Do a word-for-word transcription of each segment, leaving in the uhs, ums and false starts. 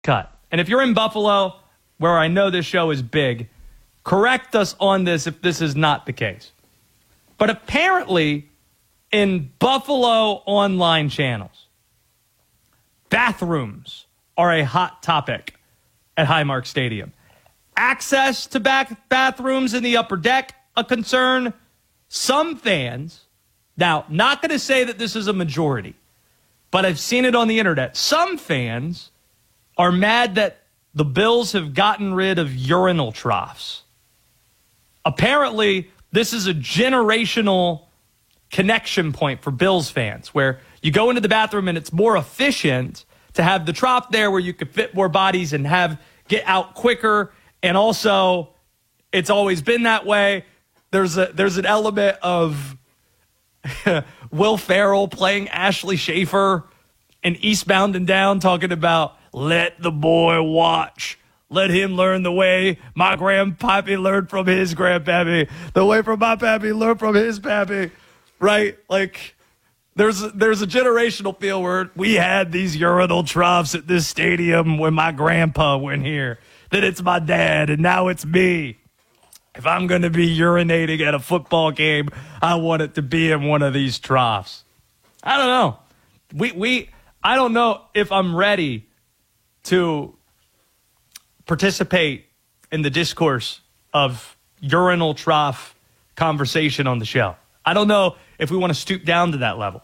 cut. And if you're in Buffalo, where I know this show is big, correct us on this if this is not the case. But apparently, in Buffalo online channels, bathrooms are a hot topic at Highmark Stadium. Access to back bathrooms in the upper deck, a concern. Some fans, now, not going to say that this is a majority, but I've seen it on the internet. Some fans are mad that the Bills have gotten rid of urinal troughs. Apparently, this is a generational connection point for Bills fans, where you go into the bathroom and it's more efficient to have the trough there where you can fit more bodies and have get out quicker. And also, it's always been that way. There's a there's an element of Will Ferrell playing Ashley Schaefer in Eastbound and Down, talking about let the boy watch. Let him learn the way my grandpappy learned from his grandpappy. The way from my pappy learned from his pappy. Right? Like, there's a, there's a generational feel where we had these urinal troughs at this stadium when my grandpa went here. Then it's my dad, and now it's me. If I'm going to be urinating at a football game, I want it to be in one of these troughs. I don't know. We we I don't know if I'm ready to participate in the discourse of urinal trough conversation on the show. I don't know if we want to stoop down to that level.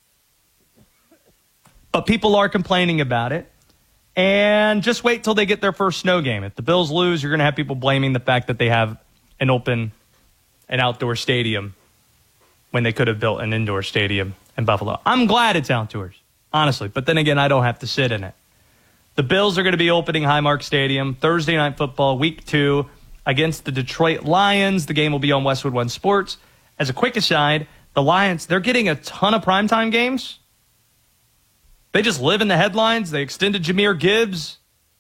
But people are complaining about it. And just wait till they get their first snow game. If the Bills lose, you're going to have people blaming the fact that they have an open, an outdoor stadium when they could have built an indoor stadium in Buffalo. I'm glad it's outdoors, honestly. But then again, I don't have to sit in it. The Bills are going to be opening Highmark Stadium Thursday Night Football, week two, against the Detroit Lions. The game will be on Westwood One Sports. As a quick aside, the Lions, they're getting a ton of primetime games. They just live in the headlines. They extended Jahmyr Gibbs.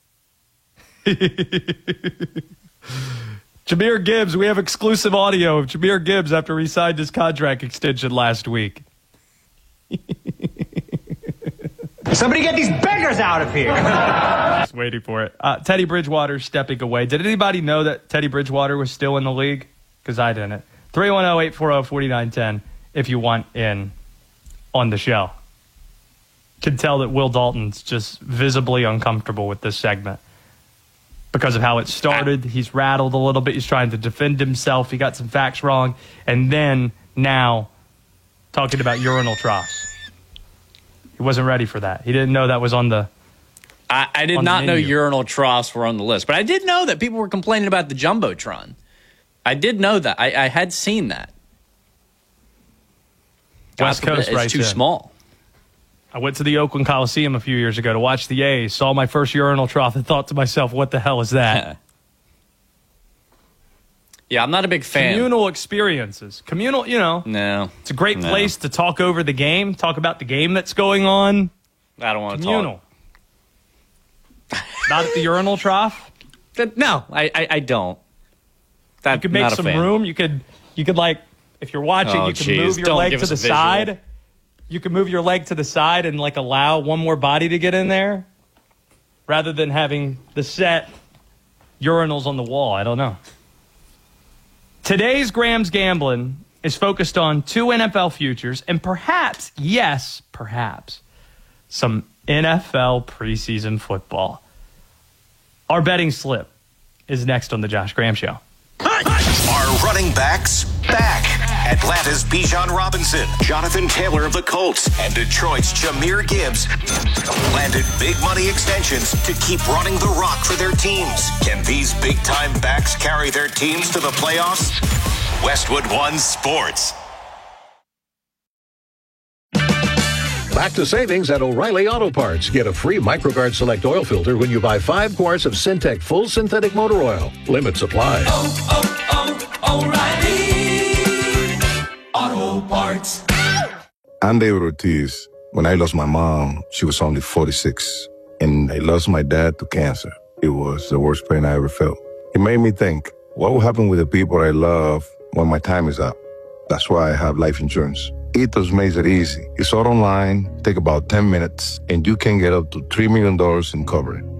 Jahmyr Gibbs, we have exclusive audio of Jahmyr Gibbs after he signed his contract extension last week. Somebody get these beggars out of here. Just waiting for it. Uh, Teddy Bridgewater stepping away. Did anybody know that Teddy Bridgewater was still in the league? Because I didn't. three one zero, eight four zero, four nine one zero if you want in on the show. Can tell that Will Dalton's just visibly uncomfortable with this segment because of how it started. He's rattled a little bit. He's trying to defend himself. He got some facts wrong. And then now talking about urinal troughs. He wasn't ready for that. He didn't know that was on the I, I did not know urinal troughs were on the list. But I did know that people were complaining about the Jumbotron. I did know that. I, I had seen that. West Coast, it's right? It's too small. I went to the Oakland Coliseum a few years ago to watch the A's, saw my first urinal trough, and thought to myself, what the hell is that? Yeah, I'm not a big fan. Communal experiences. Communal, you know. No. It's a great no. place to talk over the game, talk about the game that's going on. I don't want to Communal. talk. Not at the urinal trough? No, I, I, I don't. That, you could make some room. You could, you could like, if you're watching, oh, you can geez. move your don't leg to the side. Visual. You can move your leg to the side and like allow one more body to get in there rather than having the set urinals on the wall. I don't know. Today's Graham's Gambling is focused on two N F L futures and perhaps, yes, perhaps, some N F L preseason football. Our betting slip is next on the Josh Graham Show. Are running backs back? Atlanta's Bijan Robinson, Jonathan Taylor of the Colts, and Detroit's Jahmyr Gibbs landed big money extensions to keep running the rock for their teams. Can these big-time backs carry their teams to the playoffs? Westwood One Sports. Back to savings at O'Reilly Auto Parts. Get a free MicroGuard Select oil filter when you buy five quarts of Syntec Full Synthetic Motor Oil. Limit supply. Oh, oh, oh, O'Reilly Auto Parts. I'm David Ortiz. When I lost my mom, she was only forty-six. And I lost my dad to cancer. It was the worst pain I ever felt. It made me think, what will happen with the people I love when my time is up? That's why I have life insurance. Ethos makes it easy. It's all online, take about ten minutes, and you can get up to three million dollars in coverage.